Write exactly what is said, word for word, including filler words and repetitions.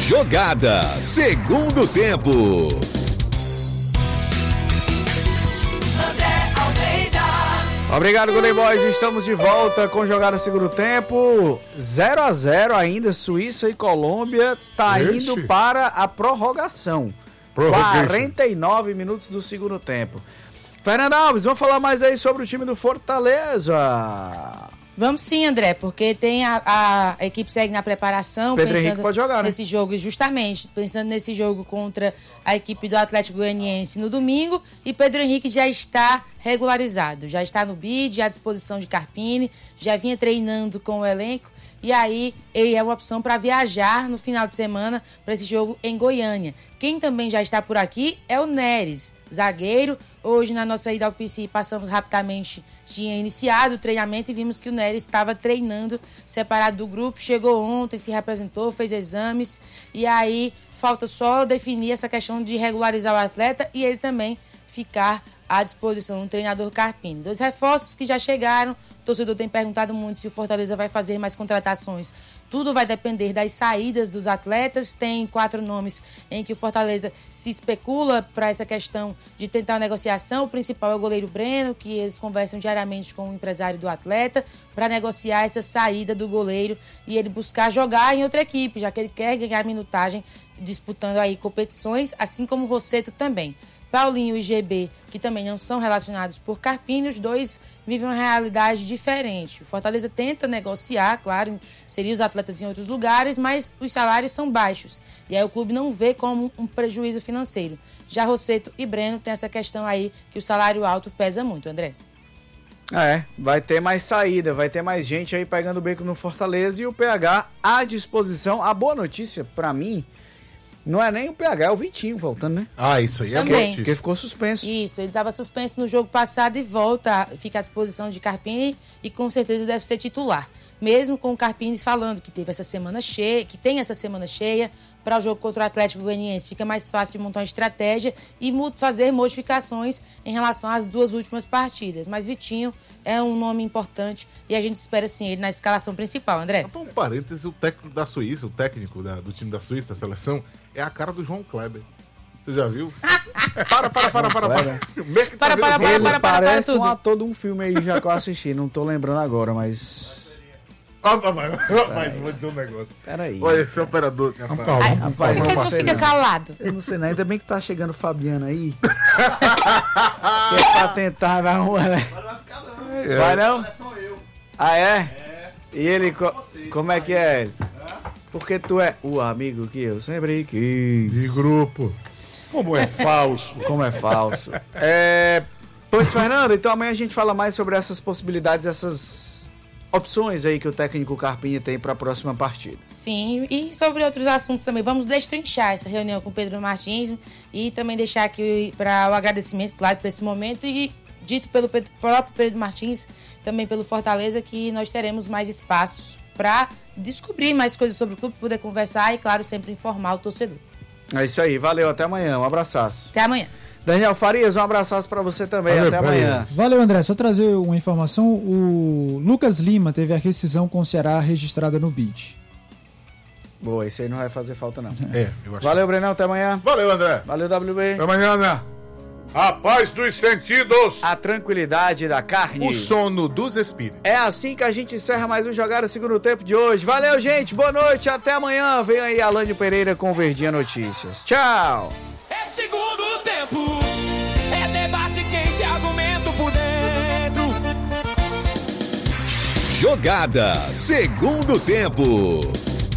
Jogada segundo tempo. Obrigado, Golden Boys. Estamos de volta com Jogada segundo tempo. zero a zero ainda. Suíça e Colômbia tá Ixi. indo para a prorrogação. quarenta e nove minutos do segundo tempo. Fernanda Alves, vamos falar mais aí sobre o time do Fortaleza. Vamos sim, André, porque tem a, a, a equipe segue na preparação. Pedro pensando Henrique pode jogar, né? Nesse jogo, justamente, pensando nesse jogo contra a equipe do Atlético Goianiense no domingo. E Pedro Henrique já está regularizado, já está no B I D, à disposição de Carpini, já vinha treinando com o elenco. E aí, ele é uma opção para viajar no final de semana para esse jogo em Goiânia. Quem também já está por aqui é o Neres, zagueiro. Hoje, na nossa ida ao P C, passamos rapidamente, tinha iniciado o treinamento e vimos que o Neres estava treinando separado do grupo. Chegou ontem, se representou, fez exames. E aí, falta só definir essa questão de regularizar o atleta e ele também ficar à disposição do treinador Carpini. Dois reforços que já chegaram. O torcedor tem perguntado muito se o Fortaleza vai fazer mais contratações. Tudo vai depender das saídas dos atletas. Tem quatro nomes em que o Fortaleza se especula para essa questão de tentar uma negociação. O principal é o goleiro Breno, que eles conversam diariamente com o empresário do atleta para negociar essa saída do goleiro e ele buscar jogar em outra equipe, já que ele quer ganhar minutagem disputando aí competições, assim como o Rosseto também. Paulinho e G B, que também não são relacionados por Carpini, os dois vivem uma realidade diferente. O Fortaleza tenta negociar, claro, seriam os atletas em outros lugares, mas os salários são baixos. E aí o clube não vê como um prejuízo financeiro. Já Rosseto e Breno tem essa questão aí que o salário alto pesa muito, André. É, vai ter mais saída, vai ter mais gente aí pegando o beco no Fortaleza e o P H à disposição. A boa notícia pra mim não é nem o P H, é o Vitinho voltando, né? Ah, isso aí é Também. bom. Porque ficou suspenso. Isso, ele estava suspenso no jogo passado e volta, fica à disposição de Carpini e com certeza deve ser titular. Mesmo com o Carpini falando que teve essa semana cheia, que tem essa semana cheia, para o jogo contra o Atlético Goianiense fica mais fácil de montar uma estratégia e fazer modificações em relação às duas últimas partidas. Mas Vitinho é um nome importante e a gente espera sim ele na escalação principal, André. Então, um parênteses, o técnico da Suíça, o técnico da, do time da Suíça, da seleção, é a cara do João Kleber. Você já viu? Para, para, para, para, para. Meio que tá Para, vendo para, o jogo. Ele para, para, para parece tudo. um ator de um filme aí já que eu assisti, não tô lembrando agora, mas... Ah, mas, rapaz, vou dizer um negócio. Peraí. Olha, esse operador. Ai, rapaz, por que ele não sei fica não. calado? Eu não sei não, ainda bem que tá chegando o Fabiano aí. Que é pra tentar dar uma, né? É. Vai não? Ah, é? E ele, co- como é que é? Porque tu é o amigo que eu sempre quis. De grupo. Como é falso. Como é falso. É... Pois, Fernando, então amanhã a gente fala mais sobre essas possibilidades, essas opções aí que o técnico Carpini tem para a próxima partida. Sim, e sobre outros assuntos também. Vamos destrinchar essa reunião com o Pedro Martins e também deixar aqui para o agradecimento, claro, para esse momento e dito pelo Pedro, próprio Pedro Martins, também pelo Fortaleza, que nós teremos mais espaços para descobrir mais coisas sobre o clube, poder conversar e, claro, sempre informar o torcedor. É isso aí, valeu, até amanhã, um abraçaço. Até amanhã. Daniel Farias, um abraçaço para você também, Valeu, até amanhã. Valeu, André. Só trazer uma informação. O Lucas Lima teve a rescisão com o Ceará registrada no B I D. Boa, isso aí não vai fazer falta não. É, eu acho. Valeu, Brenão, até amanhã. Valeu, André. Valeu, W B. Até amanhã, Ana. A paz dos sentidos. A tranquilidade da carne. O sono dos espíritos. É assim que a gente encerra mais um Jogada Segundo Tempo de hoje. Valeu, gente. Boa noite. Até amanhã. Vem aí Alânio Pereira com Verdinha Notícias. Tchau. É segundo tempo. É debate quente, argumento por dentro. Jogada Segundo Tempo.